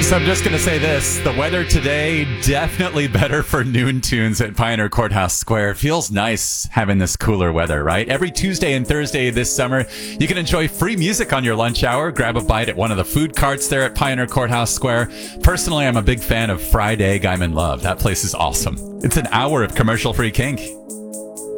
So I'm just going to say this. The weather today, definitely better for noon tunes at Pioneer Courthouse Square. It feels nice having this cooler weather, right? Every Tuesday and Thursday this summer, you can enjoy free music on your lunch hour. Grab a bite at one of the food carts there at Pioneer Courthouse Square. Personally, I'm a big fan of Fried Egg I'm in Love. That place is awesome. It's an hour of commercial-free kink.